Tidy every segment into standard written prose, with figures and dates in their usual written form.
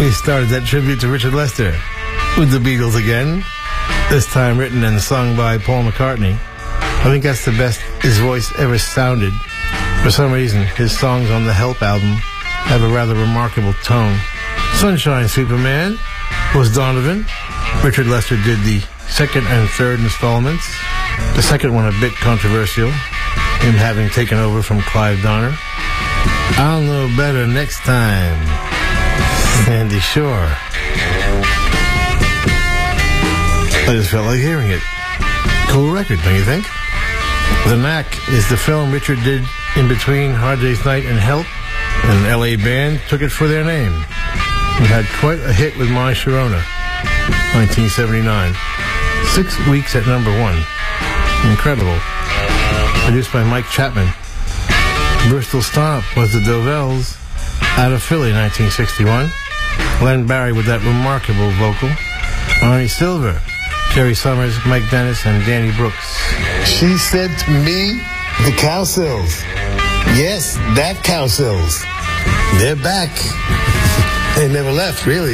We started that tribute to Richard Lester with the Beatles again, this time written and sung by Paul McCartney. I think that's the best his voice ever sounded. For some reason, his songs on the Help album have a rather remarkable tone. Sunshine Superman was Donovan. Richard Lester did the second and third installments. The second one a bit controversial, him having taken over from Clive Donner. I'll know better next time. Sandy Shore. I just felt like hearing it. Cool record, don't you think? The Knack is the film Richard did in between Hard Day's Night and Help. An LA band took it for their name. He had quite a hit with My Sharona, 1979. 6 weeks at number 1. Incredible. Produced by Mike Chapman. Bristol Stomp was the Dovells out of Philly, 1961. Len Barry with that remarkable vocal. Arnie Silver, Jerry Summers, Mike Dennis, and Danny Brooks. She said to me, the Cowsills. Yes, that Cowsills. They're back. They never left, really.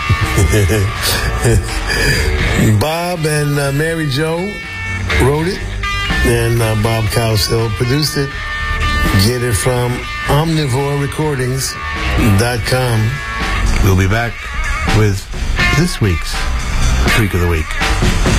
Bob and Mary Jo wrote it, and Bob Cowsill produced it. Get it from omnivorerecordings.com. We'll be back with this week's Freak of the Week.